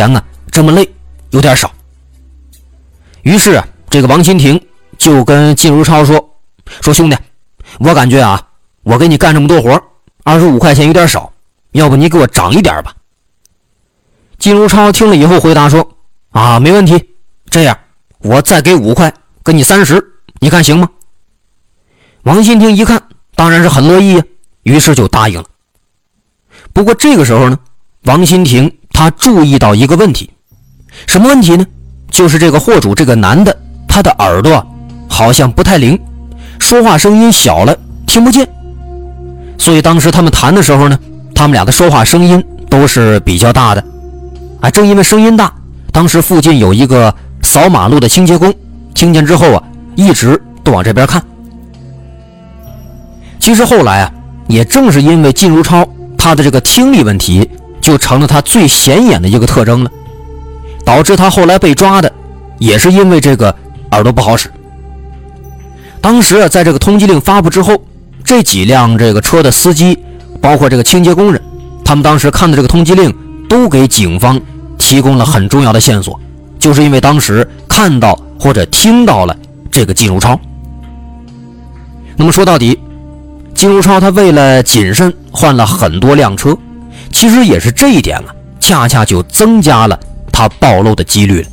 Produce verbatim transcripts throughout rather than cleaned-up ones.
前啊这么累有点少。于是啊，这个王新亭就跟靳如超说说兄弟，我感觉啊，我给你干这么多活，二十五块钱有点少，要不你给我涨一点吧。靳如超听了以后回答说啊，没问题，这样我再给五块，给你三十，你看行吗？王新亭一看当然是很乐意啊，于是就答应了。不过这个时候呢，王新亭他注意到一个问题，什么问题呢？就是这个货主这个男的，他的耳朵好像不太灵，说话声音小了，听不见。所以当时他们谈的时候呢，他们俩的说话声音都是比较大的。啊，正因为声音大，当时附近有一个扫马路的清洁工，听见之后啊，一直都往这边看。其实后来啊，也正是因为靳如超他的这个听力问题，就成了他最显眼的一个特征了，导致他后来被抓的也是因为这个耳朵不好使。当时啊，在这个通缉令发布之后，这几辆这个车的司机，包括这个清洁工人，他们当时看的这个通缉令都给警方提供了很重要的线索，就是因为当时看到或者听到了这个靳如超。那么说到底，靳如超他为了谨慎换了很多辆车，其实也是这一点啊，恰恰就增加了他暴露的几率了。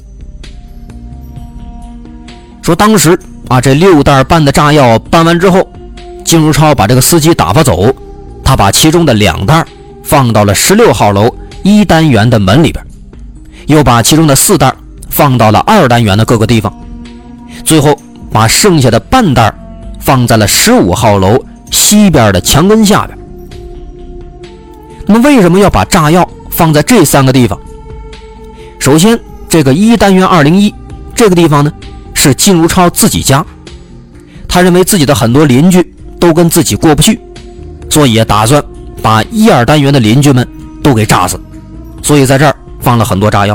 说当时啊，这六袋半的炸药搬完之后，靳如超把这个司机打发走，他把其中的两袋放到了十六号楼一单元的门里边，又把其中的四袋放到了二单元的各个地方，最后把剩下的半袋放在了十五号楼西边的墙根下边。那么为什么要把炸药放在这三个地方？首先，这个一单元二零一这个地方呢，是靳如超自己家，他认为自己的很多邻居都跟自己过不去，所以也打算把一二单元的邻居们都给炸死，所以在这儿放了很多炸药。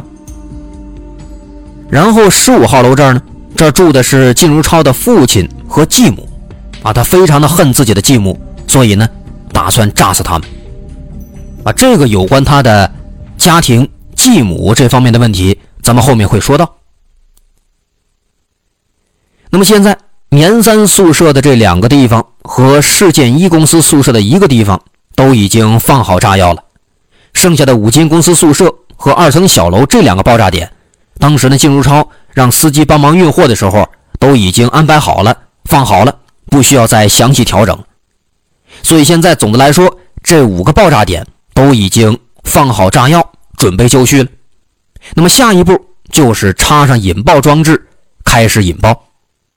然后十五号楼这儿呢，这儿住的是靳如超的父亲和继母啊，他非常的恨自己的继母，所以呢打算炸死他们。啊，这个有关他的家庭继母这方面的问题，咱们后面会说到。那么现在棉三宿舍的这两个地方和市建一公司宿舍的一个地方都已经放好炸药了，剩下的五金公司宿舍和二层小楼这两个爆炸点，当时呢靳如超让司机帮忙运货的时候都已经安排好了，放好了，不需要再详细调整。所以现在总的来说，这五个爆炸点都已经放好炸药，准备就绪了。那么下一步就是插上引爆装置，开始引爆。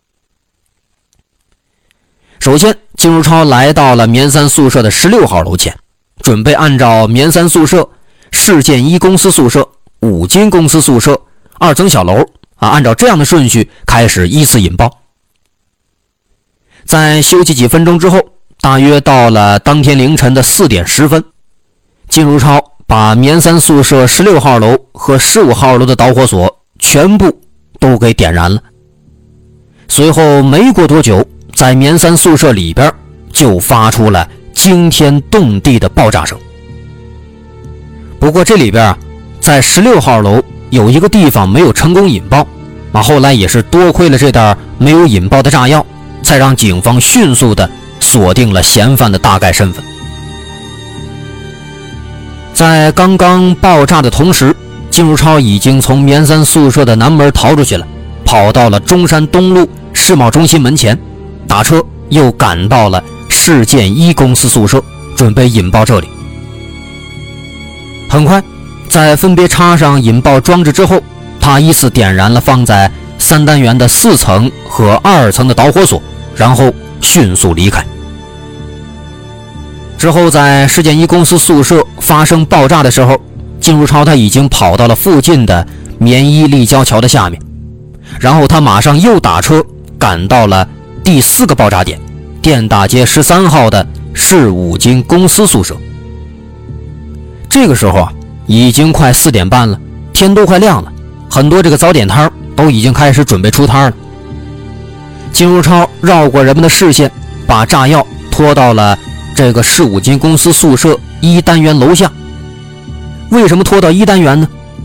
首先，靳如超来到了棉三宿舍的十六号楼前，准备按照棉三宿舍、市建一公司宿舍、五金公司宿舍、二层小楼啊，按照这样的顺序开始依次引爆。在休息几分钟之后，大约到了当天凌晨的四点十分，靳如超把棉三宿舍十六号楼和十五号楼的导火索全部都给点燃了。随后没过多久，在棉三宿舍里边就发出了惊天动地的爆炸声。不过这里边啊，在十六号楼有一个地方没有成功引爆啊，后来也是多亏了这袋没有引爆的炸药，才让警方迅速的锁定了嫌犯的大概身份。在刚刚爆炸的同时，靳如超已经从棉三宿舍的南门逃出去了，跑到了中山东路世贸中心门前，打车又赶到了市建一公司宿舍，准备引爆这里。很快，在分别插上引爆装置之后，他依次点燃了放在三单元的四层和二层的导火索，然后迅速离开。之后在市建一公司宿舍发生爆炸的时候，靳如超他已经跑到了附近的棉一立交桥的下面，然后他马上又打车赶到了第四个爆炸点，电大街十三号的市五金公司宿舍。这个时候啊，已经快四点半了，天都快亮了，很多这个早点摊都已经开始准备出摊了。靳如超绕过人们的视线，把炸药拖到了这个市五金公司宿舍一单元楼下。为什么拖到一单元呢？